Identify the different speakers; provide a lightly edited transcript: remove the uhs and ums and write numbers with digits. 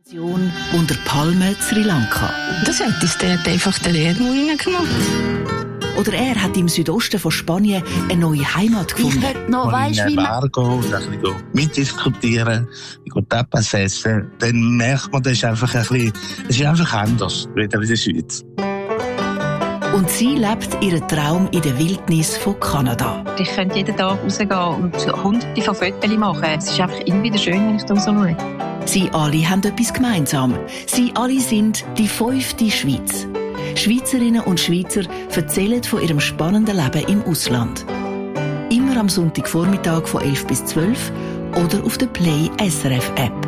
Speaker 1: Unter Palmen Sri Lanka.
Speaker 2: Das hat uns dort einfach der Erdmau reingenommen.
Speaker 1: Oder er hat im Südosten von Spanien eine neue Heimat gefunden.
Speaker 3: Ich hätte noch, weißt wie man...
Speaker 4: gehen, ein bisschen mitdiskutieren, Tapas essen, dann merkt man, das ist einfach ein bisschen, es ist einfach anders, wieder in der Schweiz.
Speaker 1: Und sie lebt ihren Traum in der Wildnis von Kanada.
Speaker 5: Ich könnte jeden Tag rausgehen und hunderte von Fotos machen. Es ist einfach immer wieder schön, wenn ich da so schaue.
Speaker 1: Sie alle haben etwas gemeinsam. Sie alle sind die 5. Schweiz. Schweizerinnen und Schweizer erzählen von ihrem spannenden Leben im Ausland. Immer am Sonntagvormittag von 11 bis 12 oder auf der Play SRF App.